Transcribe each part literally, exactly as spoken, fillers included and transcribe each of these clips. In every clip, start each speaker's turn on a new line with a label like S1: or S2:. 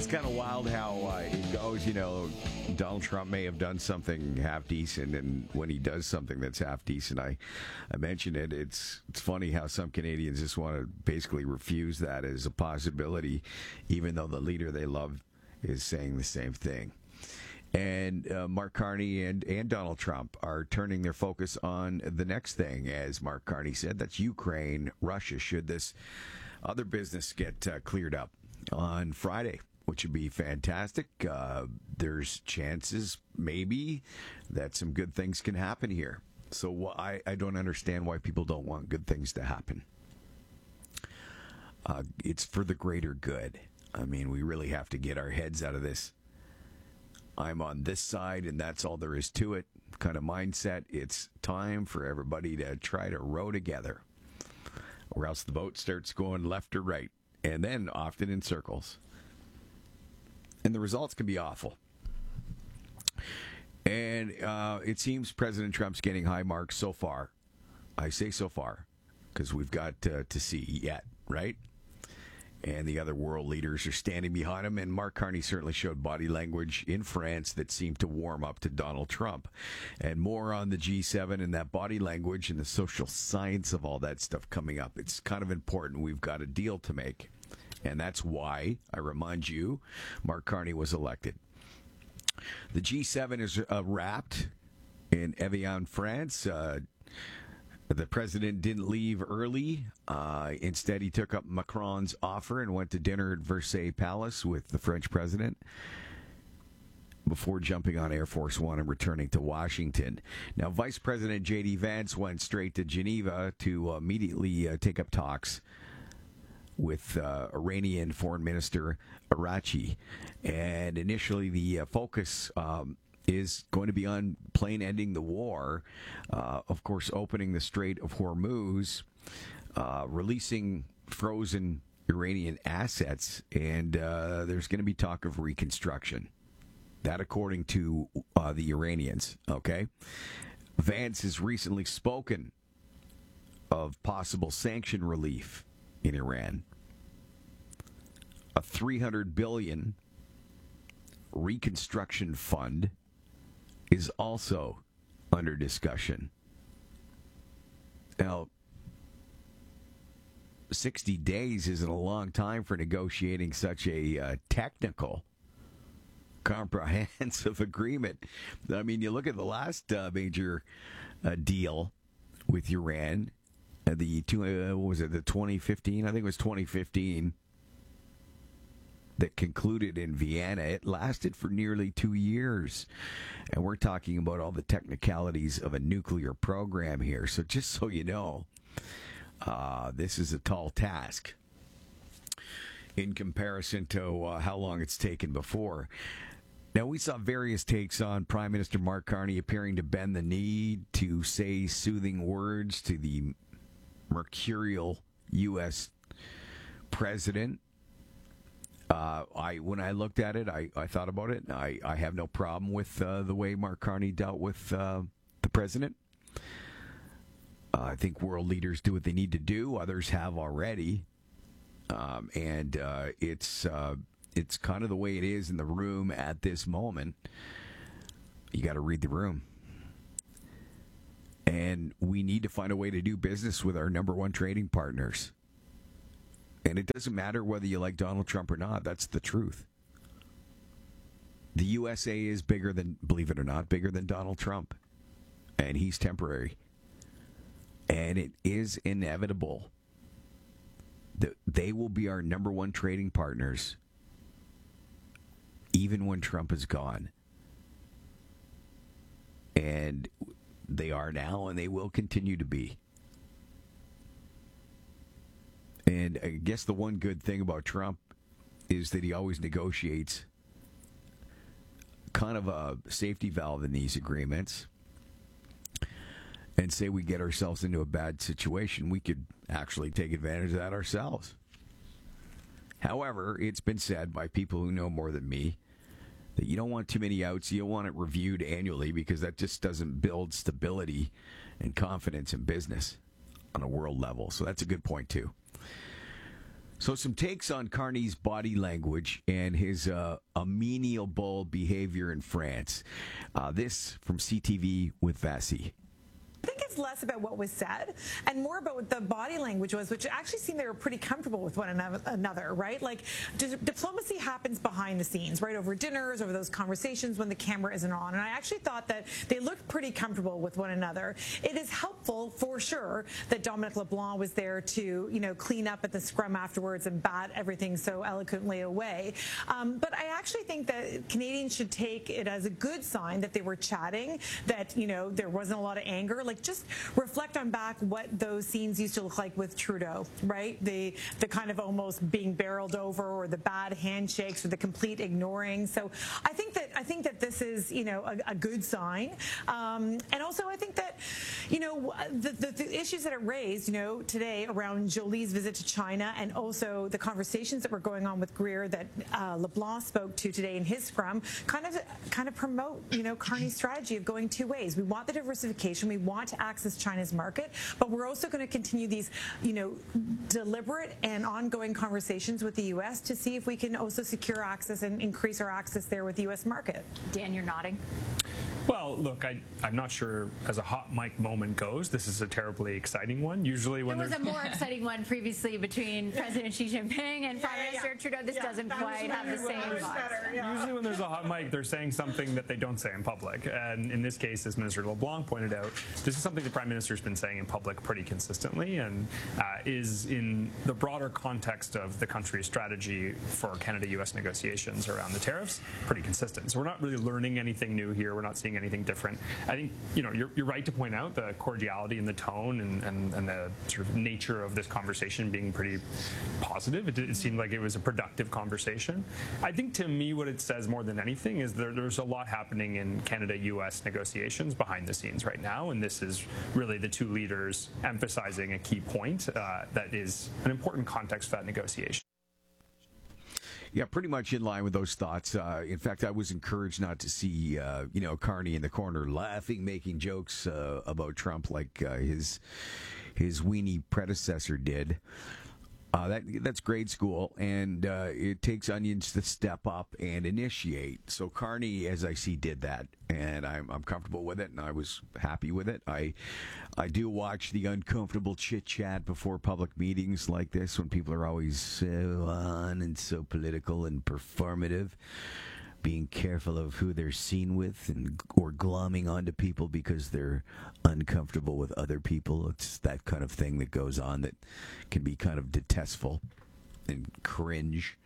S1: It's kind of wild how uh, it goes. You know, Donald Trump may have done something half decent, and when he does something that's half decent, I, I mentioned it. It's it's funny how some Canadians just want to basically refuse that as a possibility, even though the leader they love is saying the same thing. And uh, Mark Carney and, and Donald Trump are turning their focus on the next thing, as Mark Carney said. That's Ukraine, Russia, should this other business get uh, cleared up on Friday, which would be fantastic. Uh, there's chances, maybe, that some good things can happen here. So I, I don't understand why people don't want good things to happen. Uh, it's for the greater good. I mean, we really have to get our heads out of this I'm on this side and that's all there is to it kind of mindset. It's time for everybody to try to row together, or else the boat starts going left or right, and then often in circles. And the results can be awful. And uh, it seems President Trump's getting high marks so far. I say so far because we've got uh, to see yet, right? And the other world leaders are standing behind him. And Mark Carney certainly showed body language in France that seemed to warm up to Donald Trump. And more on the G seven and that body language and the social science of all that stuff coming up. It's kind of important. We've got a deal to make. And that's why, I remind you, Mark Carney was elected. The G seven is uh, wrapped in Evian, France. Uh, The president didn't leave early. Uh, instead, he took up Macron's offer and went to dinner at Versailles Palace with the French president before jumping on Air Force One and returning to Washington. Now, Vice President J D. Vance went straight to Geneva to uh, immediately uh, take up talks with uh, Iranian Foreign Minister Araghchi. And initially, the uh, focus Um, is going to be on plain ending the war, uh, of course, opening the Strait of Hormuz, uh, releasing frozen Iranian assets, and uh, there's going to be talk of reconstruction. That according to uh, the Iranians, okay? Vance has recently spoken of possible sanction relief in Iran. A three hundred billion dollars reconstruction fund is also under discussion. Now, sixty days isn't a long time for negotiating such a uh, technical, comprehensive agreement. I mean, you look at the last uh, major uh, deal with Iran, uh, the two, uh, what was it, the twenty fifteen? I think it was twenty fifteen. That concluded in Vienna. It lasted for nearly two years. And we're talking about all the technicalities of a nuclear program here. So just so you know, uh, this is a tall task in comparison to uh, how long it's taken before. Now, we saw various takes on Prime Minister Mark Carney appearing to bend the knee to say soothing words to the mercurial U S president. Uh, I when I looked at it, I, I thought about it. I, I have no problem with uh, the way Mark Carney dealt with uh, the president. Uh, I think world leaders do what they need to do. Others have already, um, and uh, it's uh, it's kind of the way it is in the room at this moment. You got to read the room, and we need to find a way to do business with our number one trading partners. And it doesn't matter whether you like Donald Trump or not. That's the truth. The U S A is bigger than, believe it or not, bigger than Donald Trump. And he's temporary. And it is inevitable that they will be our number one trading partners even when Trump is gone. And they are now, and they will continue to be. And I guess the one good thing about Trump is that he always negotiates kind of a safety valve in these agreements. And say we get ourselves into a bad situation, we could actually take advantage of that ourselves. However, it's been said by people who know more than me that you don't want too many outs. You don't want it reviewed annually because that just doesn't build stability and confidence in business on a world level. So that's a good point, too. So some takes on Carney's body language and his uh, amenable behavior in France. Uh, this from C T V with Vassie.
S2: I think it's less about what was said and more about what the body language was, which actually seemed they were pretty comfortable with one another, right? Like di- diplomacy happens behind the scenes, right? Over dinners, over those conversations when the camera isn't on. And I actually thought that they looked pretty comfortable with one another. It is helpful for sure that Dominic LeBlanc was there to, you know, clean up at the scrum afterwards and bat everything so eloquently away. Um, but I actually think that Canadians should take it as a good sign that they were chatting, that, you know, there wasn't a lot of anger. Like, just reflect on back what those scenes used to look like with Trudeau, right? The the kind of almost being barreled over, or the bad handshakes, or the complete ignoring. So I think that I think that this is, you know, a, a good sign. Um, and also I think that, you know, the, the, the issues that it raised, you know, today around Jolie's visit to China, and also the conversations that were going on with Greer that uh, LeBlanc spoke to today in his scrum, kind of kind of promote, you know, Carney's strategy of going two ways. We want the diversification. We want to access China's market, but we're also going to continue these, you know, deliberate and ongoing conversations with the U S to see if we can also secure access and increase our access there with the U S market.
S3: Dan, you're nodding.
S4: Well, look, I, I'm not sure as a hot mic moment goes, this is a terribly exciting one. Usually when
S3: there was
S4: there's...
S3: a more exciting one previously between President Xi Jinping and Prime
S2: yeah,
S3: Minister
S2: yeah.
S3: Trudeau. This
S2: yeah,
S3: doesn't quite have the same vibes.
S2: Yeah.
S4: Usually when there's a hot mic, they're saying something that they don't say in public. And in this case, as Minister LeBlanc pointed out, this is something the Prime Minister's been saying in public pretty consistently, and uh, is in the broader context of the country's strategy for Canada-U S negotiations around the tariffs, pretty consistent. So we're not really learning anything new here. We're not seeing anything different. I think, you know, you're, you're right to point out the cordiality and the tone and, and, and the sort of nature of this conversation being pretty positive. It, it seemed like it was a productive conversation. I think, to me, what it says more than anything is there, there's a lot happening in Canada-U S negotiations behind the scenes right now, and this is really the two leaders emphasizing a key point uh, that is an important context for that negotiation.
S1: Yeah, pretty much in line with those thoughts. Uh, in fact, I was encouraged not to see, uh, you know, Carney in the corner laughing, making jokes uh, about Trump like uh, his his weenie predecessor did. Uh, that that's grade school, and uh, it takes onions to step up and initiate. So Carney, as I see, did that, and I'm I'm comfortable with it, and I was happy with it. I I do watch the uncomfortable chit chat before public meetings like this, when people are always so on and so political and performative, being careful of who they're seen with, and or glomming onto people because they're uncomfortable with other people. It's that kind of thing that goes on that can be kind of detestful and cringe.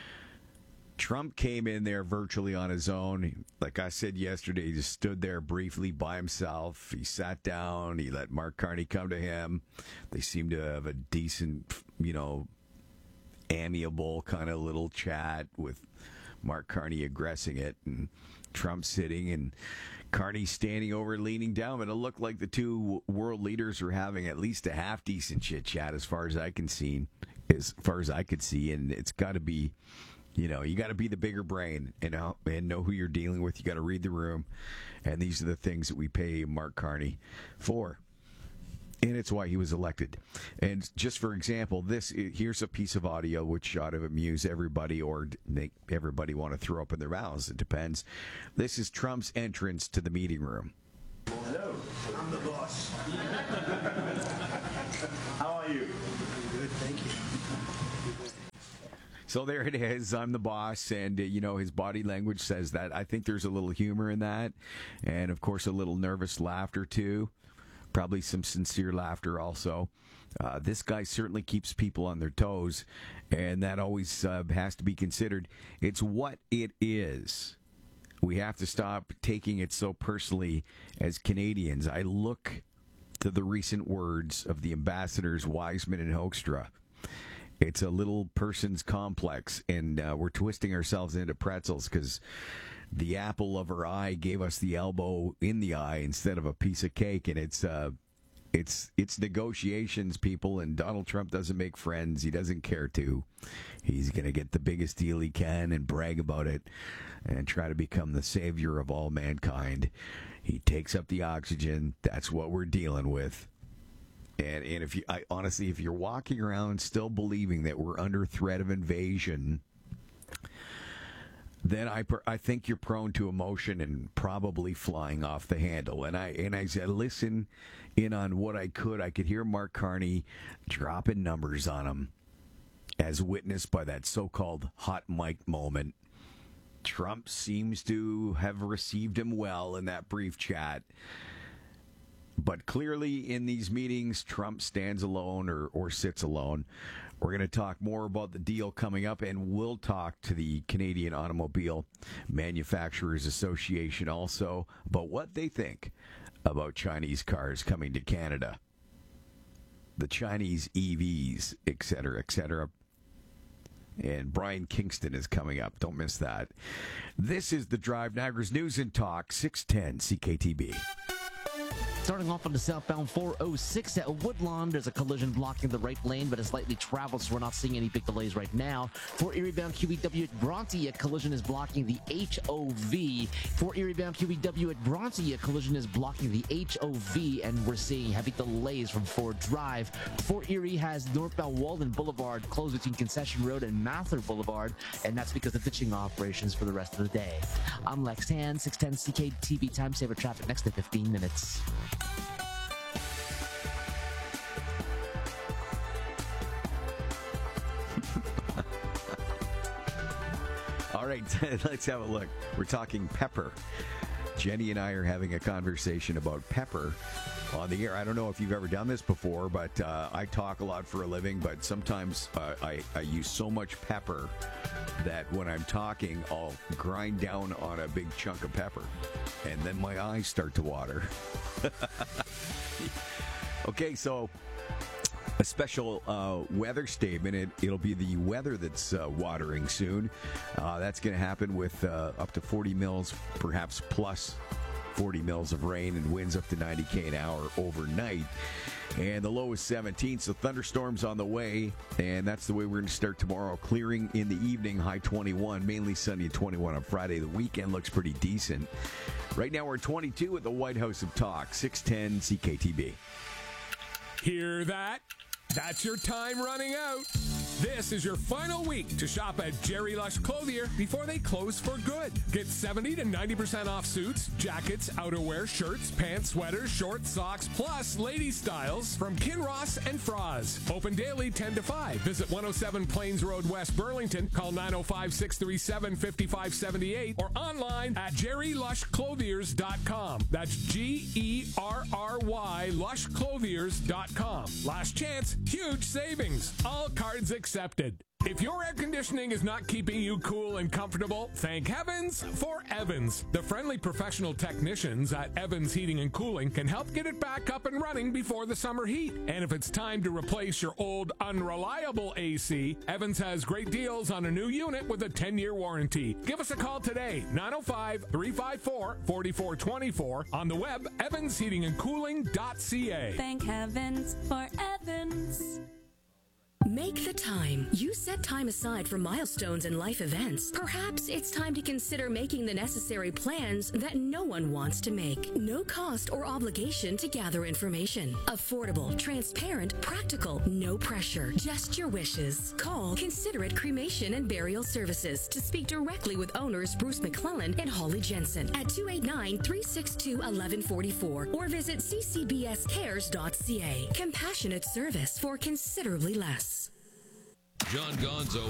S1: Trump came in there virtually on his own. Like I said yesterday, he just stood there briefly by himself. He sat down. He let Mark Carney come to him. They seemed to have a decent, you know, amiable kind of little chat with Mark Carney aggressing it, and Trump sitting, and Carney standing over, leaning down. And it looked like the two world leaders were having at least a half decent chit chat, as far as I can see, as far as I could see. And it's got to be, you know, you got to be the bigger brain and know, and know who you're dealing with. You got to read the room, and these are the things that we pay Mark Carney for. And it's why he was elected. And just for example, this here's a piece of audio which ought to amuse everybody or make everybody want to throw up in their mouths. It depends. This is Trump's entrance to the meeting room.
S5: Hello, I'm the boss. How are you? Good, thank you.
S1: So there it is. I'm the boss, and uh, you know, his body language says that. I think there's a little humor in that, and of course a little nervous laughter too. Probably some sincere laughter also. Uh, this guy certainly keeps people on their toes, and that always uh, has to be considered. It's what it is. We have to stop taking it so personally as Canadians. I look to the recent words of the ambassadors Wiseman and Hoekstra. It's a little person's complex, and uh, we're twisting ourselves into pretzels because the apple of her eye gave us the elbow in the eye instead of a piece of cake, and it's uh, it's it's negotiations, people. And Donald Trump doesn't make friends; he doesn't care to. He's going to get the biggest deal he can and brag about it, and try to become the savior of all mankind. He takes up the oxygen. That's what we're dealing with. And and if you, I, honestly, if you're walking around still believing that we're under threat of invasion, then I I think you're prone to emotion and probably flying off the handle. And I and I said, listen in on what I could. I could hear Mark Carney dropping numbers on him, as witnessed by that so-called hot mic moment. Trump seems to have received him well in that brief chat. But clearly in these meetings, Trump stands alone or, or sits alone. We're going to talk more about the deal coming up, and we'll talk to the Canadian Automobile Manufacturers Association also about what they think about Chinese cars coming to Canada, the Chinese E Vs, et cetera, et cetera. And Brian Kingston is coming up. Don't miss that. This is the Drive, Niagara's News and Talk, six ten C K T B.
S6: Starting off on the southbound four oh six at Woodlawn, there's a collision blocking the right lane, but it's lightly traveled, so we're not seeing any big delays right now. For Erie-bound Q E W at Bronte, a collision is blocking the H O V. For Erie-bound Q E W at Bronte, a collision is blocking the H O V, and we're seeing heavy delays from Ford Drive. Fort Erie has northbound Walden Boulevard closed between Concession Road and Mather Boulevard, and that's because of ditching operations for the rest of the day. I'm Lex Tan, six ten C K T V Time Saver Traffic next to fifteen minutes.
S1: All right, let's have a look. We're talking pepper. Jenny and I are having a conversation about pepper on the air. I don't know if you've ever done this before, but uh, I talk a lot for a living, but sometimes uh, I, I use so much pepper that when I'm talking, I'll grind down on a big chunk of pepper, and then my eyes start to water. Okay, so a special uh, weather statement. It, it'll be the weather that's uh, watering soon. Uh, that's going to happen with uh, up to forty mils, perhaps plus forty mils of rain and winds up to ninety kilometers an hour overnight. And the low is seventeen, so thunderstorms on the way. And that's the way we're going to start tomorrow. Clearing in the evening, high twenty-one, mainly sunny at twenty-one on Friday. The weekend looks pretty decent. Right now we're at twenty-two at the White House of Talk, six ten C K T B.
S7: Hear that? That's your time running out. This is your final week to shop at Jerry Lush Clothier before they close for good. Get seventy to ninety percent off suits, jackets, outerwear, shirts, pants, sweaters, shorts, socks, plus ladies' styles from Kinross and Froz. Open daily ten to five. Visit one oh seven Plains Road, West Burlington. Call nine oh five, six three seven, five five seven eight or online at jerry lush clothiers dot com. That's G E R R Y lush clothiers dot com. Last chance, huge savings. All cards accepted. If your air conditioning is not keeping you cool and comfortable, thank heavens for Evans. The friendly professional technicians at Evans Heating and Cooling can help get it back up and running before the summer heat. And if it's time to replace your old unreliable A C, Evans has great deals on a new unit with a ten-year warranty. Give us a call today, nine oh five, three five four, four four two four, on the web, evans heating and cooling dot c a.
S8: Thank heavens for Evans. Make the time. You set time aside for milestones and life events. Perhaps it's time to consider making the necessary plans that no one wants to make. No cost or obligation to gather information. Affordable, transparent, practical, no pressure. Just your wishes. Call Considerate Cremation and Burial Services to speak directly with owners Bruce McClellan and Holly Jensen at two eight nine, three six two, one one four four or visit c c b s cares dot c a. Compassionate service for considerably less.
S9: John Gonzo